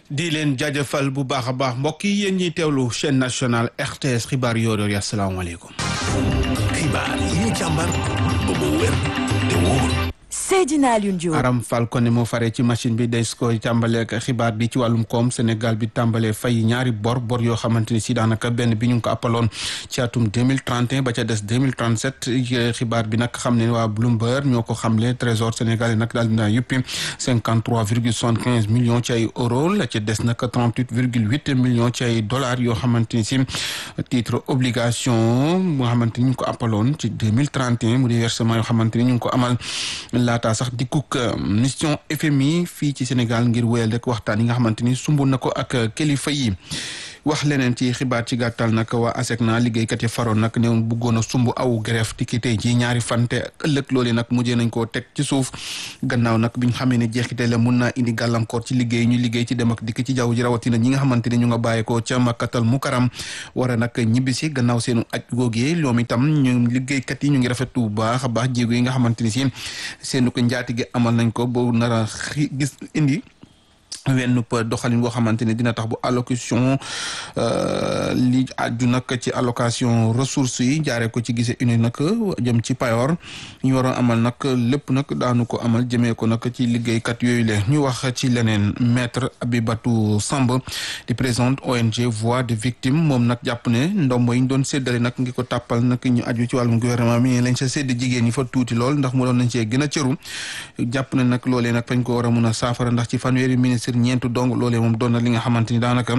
di leen jaajëfal bu baax a baax mbokk yi yéen ñiy teewlu chaîne nationale RTS xibaar yoor yi asalaamaaleykum. xibaar yi ñu càmbar ba mu wér te wóor. Seydina Alioune Diop. Aram Falcone moo faree ci machine bi des koy tàmbalee ak xibaar bi ci wàllum koom Sénégal bi tàmbalee fay ñaari bor yoo xamante ni si daanaka benn bi ñu ngi ko appaloon ci atum 2031 ba ca des 2037 xibaar bi nag xam ne waa Bloomberg ñoo ko xamle trésor sénégalais nag daal dina yuppi 53,75 millions ci ay euros la ca des nag 38,8 millions ci ay dollars yoo xamante ni si titre obligation bu nga xamante ni ñu ngi ko appaloon ci 2031 mu di versement yoo xamante ni ñu ngi ko amal laata sax dikkuk mission FMI fii ci Sénégal ngir wéyal rek waxtaan yi nga xamante ni sumb na ko ak kilifa yi wax leneen ci xibaar ci gàttal nag waa ASECNA liggéeykat yi faroon nag ne bëggoon a sumb aw grève tiki tey ji ñaari fante ëllëg loolu nag mujjee nañ koo teg ci suuf gannaaw nag bi ñu xamee ne jeexite la mun naa indi gàllankoor ci liggéey ñu liggéey ci dem ak dikk ci jaww ji rawatina ñi nga xamante ni ñu nga bàyyeekoo ca Makkatal Mukarram war a nag ñibbisi gannaaw seenu aj googee ñoom itam ñu liggéeykat yi ñu ngi rafetlu bu baax a baax jéego yi nga xamante ni si seenu ko njaatige amal nañ ko ba nar a gis indi wenn doxalin boo xamante ne dina tax bu allocation li aju nag ci allocation ressources yi jaaree ko ci gise uni nag jëm ci payoor ñu waroon amal nag lépp nag daanu ko amal jëmee ko nag ci liggéeykat yooyu le ñu wax ci leneen maître Abibatou Samb di présidente ONG Voix des Victimes moom nag jàpp ne ndombo yi ñu doon séddale nag ngi ko tàppal nag ñu aju ci wàllum gouvernement mi lañ sa sédd jigéen ñi fa tuuti lool ndax mu doon nañ cee gën a cëru jàpp ne nag loolee nag fañ ko war a mun a saafara ndax ci fanweeri ministre ñeentu dong loolee moom doon na li nga xamante ni daanaka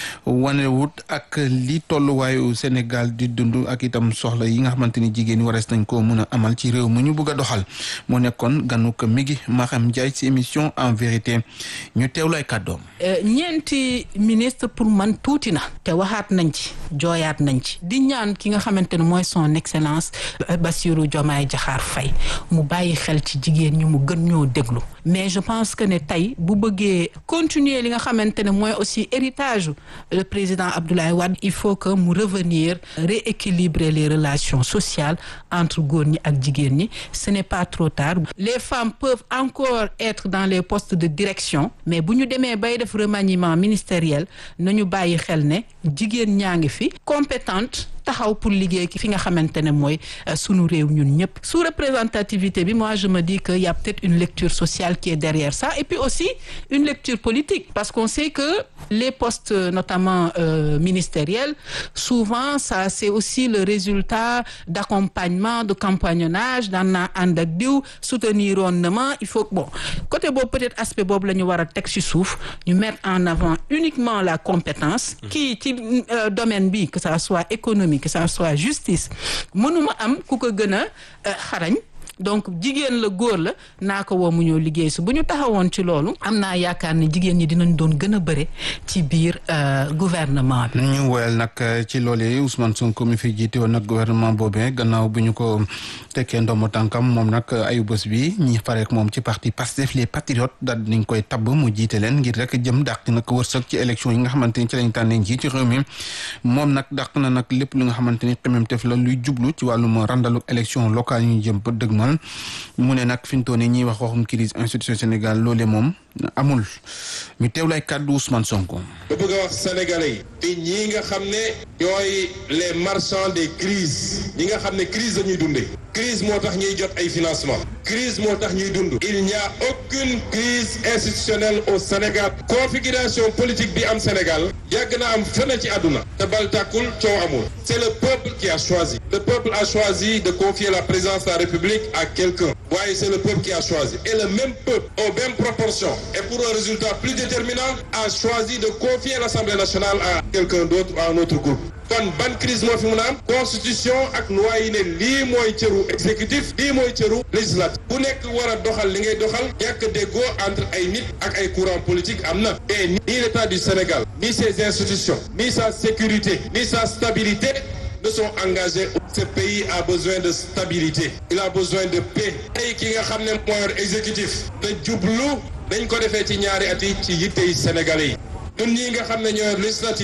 wanewut ak li tolluwaayu Sénégal di dund ak itam soxla yi nga xamante ni jigéen ñi warees nañ koo mun a amal ci réew mu ñu bëgg a doxal moo nekkoon ganuk mi ngi Maham Ndiaye ci émission en vérité ñu teewlu ay kàddoom. ñeenti ministre pour man tuuti na te waxaat nañ ci jooyaat nañ ci di ñaan ki nga xamante ne mooy son excellence Bassirou Diomaye Diakhar Faye mu bàyyi xel ci jigéen ñi mu gën ñoo déglu mais je pense que ne tey bu bëggee continuer li nga xamante ne mooy aussi héritage le président Abdoulaye Wade il faut que mu revenir rééquilibrer les relations sociales entre góor ñi ak jigéen ñi ce n'est pas trop tard les femmes peuvent encore être dans les postes de direction mais bu ñu demee bay def remaniement ministériel nañu bàyyi xel ne jigéen ñaa ngi fi compétente taxaw pour liggéey ki fi nga xamante ne mooy sunu réew ñun ñëpp sous représentativité bi moi je me dis que y a peut-être une lecture sociale qui est derrière ça et puis aussi une lecture politique parce qu'on sait que les postes notamment ministériels souvent ça c'est aussi le résultat d'accompagnement de compagnonnage daan naa ànd ak diw soutenir woon na ma il faut bon côté boobu peut-être aspect boobu la ñu war a teg ci suuf ñu mettre en avant uniquement la compétence kii ci domaine bi que ça soit économique que ça soit justice mënuma am ku ko gën a xarañ donc jigéen la góor la naa ko woo mu ñëw liggéey su bu ñu taxawoon ci loolu am naa yaakaar ne jigéen ñi dinañ doon gën a bëre ci biir gouvernement bi. ñu woyal nag ci loolee Ousmane Sonko mi fi jiite woon nag gouvernement boobee gannaaw bu ñu ko tekkee ndomu tànkam moom nag ayu bés bi ñi fareek moom ci parti Pastef les patriotes daal dinañ koy tabb mu jiite leen ngir rek jëm dàq nag wërsëg ci élection yi nga xamante ni ci lañ tànnee njiit ci réew mi moom nag dàq na nag lépp lu nga xamante ni xemmeemteef la luy jublu ci wàllum randalu élection locale yi ñu jëm ba dëgmal mu ne nag fi mu toll nii ñuy wax waxum crise institution Sénégal loolee moom amul ñu teewlay kàddu Ousmane Sonko. ba bëgg a wax sénégalais yi te ñii nga xam ne ñooy les marchands des crises ñi nga xam ne crise dañuy dundee crise moo tax ñuy jot ay financement crise moo tax ñuy dund il n'y a aucune crise institutionnelle au Sénégal configuration politique bi am Sénégal yàgg na am fenn ci àdduna te bal tàkkul coow amul c'est le peuple qui a choisi le peuple a choisi de confier la présidence de la République à quelqu'un waaye c'est le peuple qui a choisi et le même peuple aux mêmes proportions et pour un résultat plus déterminant a choisi de confier l'Assemblée nationale à quelqu'un d'autre ou à un autre groupe kon ban crise moo fi mun a am constitution ak loi yi ne lii mooy cëru exécutif lii mooy cëru législatif bu nekk war a doxal li ngay doxal ñàkk déggoo entre ay nit ak ay courant politique am na et ni l'état du Sénégal ni ses institutions ni sa sécurité ni sa stabilité ne sont engagés. Ce pays a besoin de stabilité il a besoin de paix tey ki nga xam ne moo yor exécutif te jublu dañ ko defee ci ñaari at yi ci yittey sénégalais yi ñun ñii nga xam ne ñoo yor législatif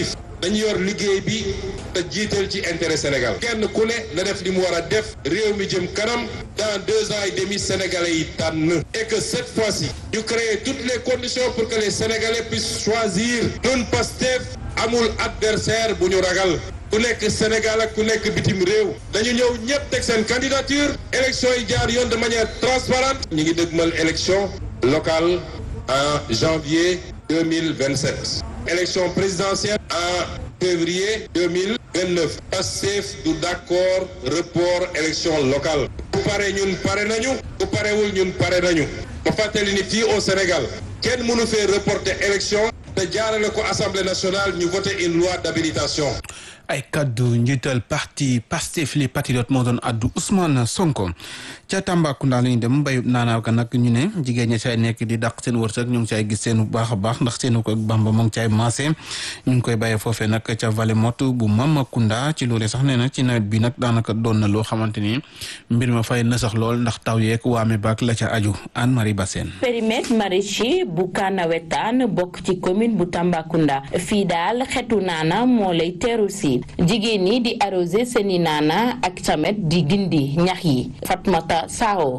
dañu yor liggéey bi te jiital ci intérêt Sénégal kenn ku ne na def li mu war a def réew mi jëm kanam dans 2 ans et demi sénégalais yi tànn et que cette fois-ci ñu créer toutes les conditions pour que les sénégalais puissent choisir. ñun Pastef amul adversaire bu ñu ragal. ku nekk Sénégal ak ku nekk bitim réew dañu ñëw ñëpp teg seen candidature élection yi jaar yoon de manière transparente ñu ngi dëgmal élection locale en janvier 2027 élection présidentielle en février 2029 Pastef du d'accord report élection locale bu pare ñun pare nañu bu parewul ñun pare nañu ba fàttali ni fii au Sénégal kenn mënu fee reporter élection te jaarale ko Assemblée nationale ñu voter une loi d'habilitation. ay kaddu njiital parti Pastef les patriotes moo doon addu Ousmane Sonko ca Tambacounda la ñu dem mbéyub naanaaw ga nag ñu ne jigéen ñi say nekk di dàq seen wërsëg ñu ngi cay gis seen bu baax a baax ndax seenu ko Bamba mu ngi cay maase ñu ngi koy bàyyee foofee nag ca Vallée Morte bu Mamakunda ci loolee sax nee na ci nawet bi nag daanaka doon na loo xamante ni mbir ma fay na sax lool ndax taw yeeg waame baak la ca aju Anne Marie Bassène. périmètre maraîcher bu Kanawetaan bokk ci commune bu Tambacounda fii daal xetu naana moo lay teeru si jigéen ñi di arrosé seeni naana ak tamit di gindi ñax yi Fatmata Sao.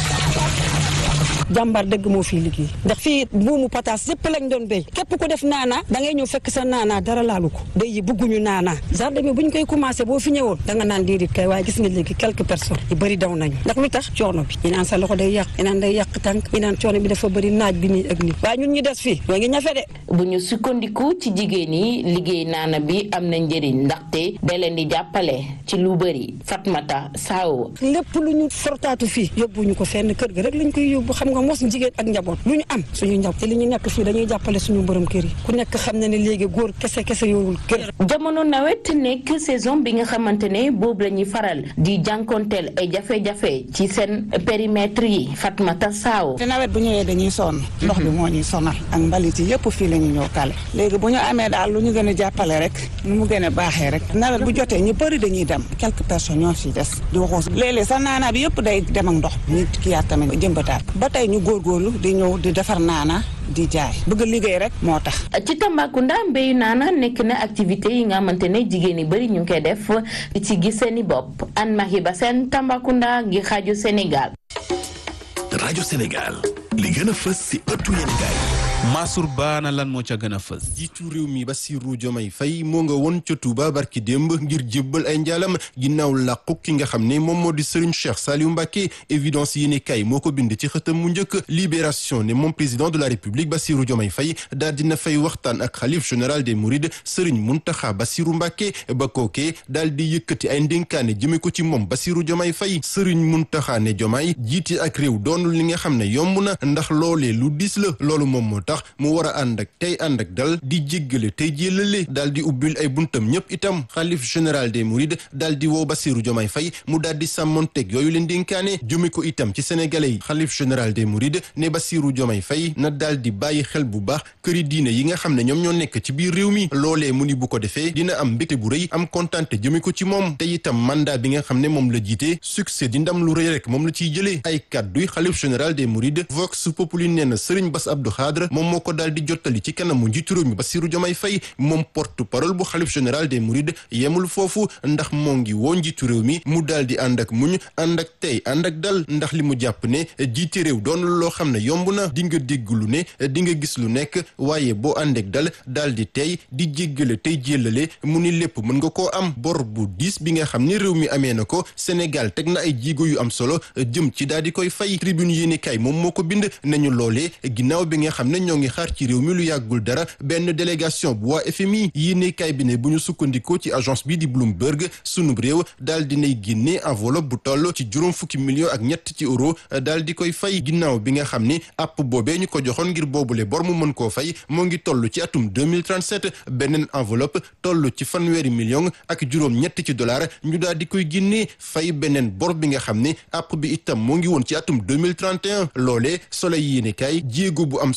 jàmbar dëgg moo fii liggéey ndax fii buumu pataas yëpp lañ doon béy képp ku def naana da ngay ñëw fekk sa naana dara laalu ko béy yi bëgguñu naana jardin bi bu ñu koy commencé boo fi ñëwoon da nga naan déedéet kay waaye gis nga léegi quelques personnes yu bëri daw nañu ndax lu tax coono bi ñi naan sa loxo day yàq ñi naan day yàq tànk ñi naan coono bi dafa bëri naaj bi nii ak nii waaye ñun ñu des fii ñoo ngi ñafe de. bu ñu sukkandiku ci jigéen yi liggéey naana bi am na njëriñ ndaxte da leen di jàppale ci lu bëri Fatmata Sao. lépp lu ñu fortaatu fii yóbbuñu ko fenn kër ga rek lañ koy yóbbu xam nga mos jigéen ak njaboot lu ñu am suñu njaboot te li ñu nekk fii dañuy jàppale suñu borom kër yi ku nekk xam na ne léegi góor kese yorul kër. jamono nawet nekk saison bi nga xamante ne boobu la ñuy faral di jànkonteel ay jafe-jafe ci seen périmètre yi Fatmata Sao. te nawet bu ñëwee dañuy sonn ndox bi moo ñuy sonal ak mbalit yi yëpp fii la ñu ñëw kale léegi bu ñu amee daal lu ñu gën a jàppale rek nu mu gën a baaxee rek nawet bu jotee ñu bëri dañuy dem quelques personnes ñoo ci des di waxoos léeg-léeg sa naana bi yëpp day dem ak ndox ñu kiyaat tamit jëmbataat ba tey ñu góorgóorlu di ñëw di defar naana di jaay bëgg liggéey rek moo tax. ci Tambacounda mbéyu naana nekk na activité yi nga xamante ne jigéen yi bëri ñu ngi koy def ci gis seeni bopp Anne Marie Bassène Tambacounda gi xaaju Sénégal. rajo Sénégal li gën a fës si ëttu yéenekaay. Mansour Ba na lan moo ca gën a fës. jiitu réew mi Bassirou Diomaye Faye moo nga woon ca Touba barki démb ngir jébbal ay njaalam ginnaaw làqu ki nga xam ne moom moo di Serigne Cheikh Saliou Mbacké évidence yéenekaay moo ko bind ci xëtam mu njëkk Libération ne moom président de la République Bassirou Diomaye Faye daal dina fay waxtaan ak xalif général des Mourides Serigne Mountakha Bassirou Mbacké ba kookee daal di yëkkati ay ndénkaane jëme ko ci moom Bassirou Diomaye Faye Serigne Mountakha ne Diomaye jiite ak réew doonul li nga xam ne yomb na ndax loolee lu diis la loolu moom moo tax mu war a ànd ak tey ànd ak dal di jéggale tey jélale daal di ubbil ay buntam ñëpp itam xalif général des Mourides daal di woo Bassirou Diomaye Faye mu daal di sàmmonteeg yooyu leen dénkaane jëme ko itam ci sénégalais yi xalif général des Mourides ne Bassirou Diomaye Faye na daal di bàyyi xel bu baax këri diine yi nga xam ne ñoom ñoo nekk ci biir réew mi loolee mu ni bu ko defee dina am mbégte bu rëy am kontante jëme ko ci moom te itam mandat bi nga xam ne moom la jiite succès di ndam lu rëy rek moom la ciy jëlee ay kàdduy xalif général des Mourides Vox Populi nee na Serigne Bass Abdou Khadre moom moo ko daal di jottali ci kanamu njiitu réew mi Bassirou Diomaye Faye moom porte parole bu xalif général des Mourides yemul foofu ndax moo ngi woo njiitu réew mi mu daal di ànd ak muñ ànd ak tey ànd ak dal ndax li mu jàpp ne jiite réew doon loo xam ne yomb na di nga dégg lu ne di nga gis lu nekk waaye boo ànd ak dal daal di tey di jéggale tey jéllale mu ni lépp mën nga koo am bor bu diis bi nga xam ni réew mi amee na ko Sénégal teg na ay jigo yu am solo jëm ci daal di koy fay tribune yéenekaay moom moo ko bind nañu loolee ginnaaw bi nga xam ne ñoo ngi xaar ci réew mi lu yàggul dara benn délégation bu waa FMI yéenekaay bi ne bu ñu sukkandikoo ci agence bi di Bloomberg sunub réew daal dinay génne enveloppe bu toll ci juróom fukki millions ak ñett ci euro daal di koy fay ginnaaw bi nga xam ni app boobee ñu ko joxoon ngir boobule bor mu mën koo fay moo ngi toll ci atum 2037 beneen enveloppe toll ci fanweeri millions ak juróom ñett ci dollar ñu daal di koy génne fay beneen bor bi nga xam ne app bi itam moo ngi woon ci atum 2031 loolee Soleil yéenekaay jéego bu am solo ci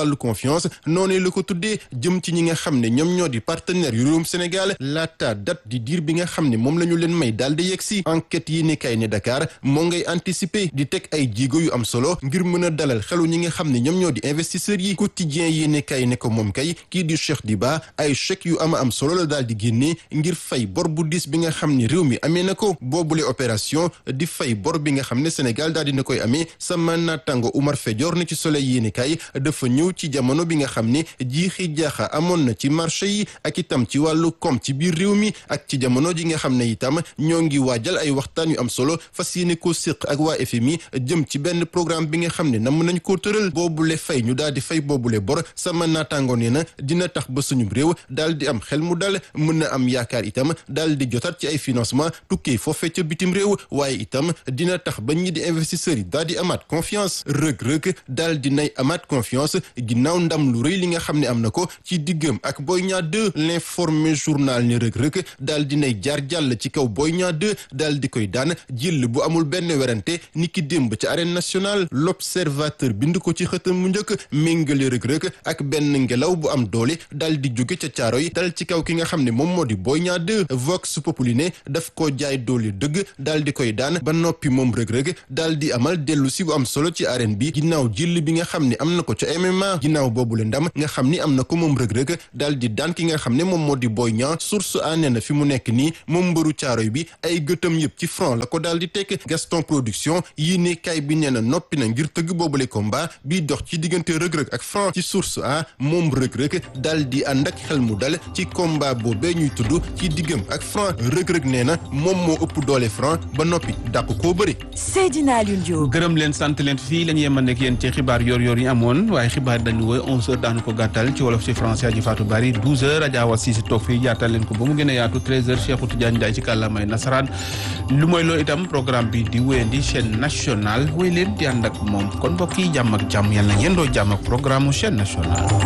wàllu confiance noonu la ko tuddee jëm ci ñi nga xam ne ñoom ñoo di partenaires yu réewum Sénégal laata date di diir bi nga xam ne moom la ñu leen may daal di yegg si enquête yi ne kay ne Dakar moo ngay anticiper di teg ay jéego yu am solo ngir mën a dalal xelu ñi nga xam ne ñoom ñoo di investisseurs yi quotidien yi ne kay ne ko moom kay kii di Cheikh Diba ay chèques yu am solo la daal di génne ngir fay bor bu diis bi nga xam ne réew mi amee na ko boobule opération di fay bor bi nga xam ne Sénégal daal dina koy amee sama naataango Oumar Fedior ne ci Soleil yéene kay dafa ñëw ci jamono bi nga xam ne jiixi jaaxa amoon na ci marché yi ak itam ci wàllu koom ci biir réew mi ak ci jamono ji nga xam ne itam ñoo ngi waajal ay waxtaan yu am solo fas yéene koo séq ak waa FMI jëm ci benn programme bi nga xam ne nam nañ koo tëral boobule fay ñu daal di fay boobule bor sama naataango nee na dina tax ba suñu réew daal di am xel mu dal mën na am yaakaar itam daal di jotaat ci ay financement tukkee foofee ca bitim réew waaye itam dina tax ba ñi di investisseurs yi daal di amaat confiance rëg-rëg daal di nay amaat confiance ginnaaw ndam lu rëy li nga xam ne am na ko ci diggam ak Boy Niang 2 l'informé journal ne rëg-rëg daal di nay jaar jàll ci kaw Boy Niang 2 daal di koy daan jël bu amul benn werante ni ki démb ci arène nationale l'observateur bind ko ci xëtam mu njëkk méngale rëg-rëg ak benn ngelaw bu am doole daal di jóge ca caaro yi dal ci kaw ki nga xam ne moom moo di Boy Niang 2 Vox Populi ne daf koo jaay doole dëgg daal di koy daan ba noppi moom rëg-rëg daal di amal dellu si bu am solo ci arène bi ginnaaw jël bi nga xam ne am na ko ca MMA ginnaaw boobule ndam nga xam ni am na ko moom rëg-rëg daal di daan ki nga xam ne moom moo di Boy Niang source a nee na fi mu nekk nii moom mbëru caaroy bi ay gëtam yëpp ci franc la ko daal di tekk Gaston Production yii ne kay bi nee na noppi na ngir tëgg boobule combat bi dox ci diggante rëg-rëg ak franc ci source a moom rëg-rëg daal di ànd ak xel mu dal ci combat boobee ñuy tudd ci diggam ak franc rëg-rëg nee na moom moo ëpp doole franc ba noppi dàq koo bëri. Seydina Alioune Diop. gërëm leen sant leen fii la ñu yemal nekk yéen ci xibaar yor-yor yi amoon waaye xibaar dañu woy 11h daanu ko gàttal ci wolof ci français aji Fatou Bari 12h Adja Awa Cissé toog fii jaatal leen ko ba mu gën a yaatu 13h Cheikhou Tidiane Ndiaye ci kàllaamay nasaraan lu mooy loolu itam programme bi di wéyandi chaîne nationale wéy leen di ànd ak moom kon mbokk yi jàmm ak jàmm yàlla na yendoo jàmm ak programme chaîne nationale.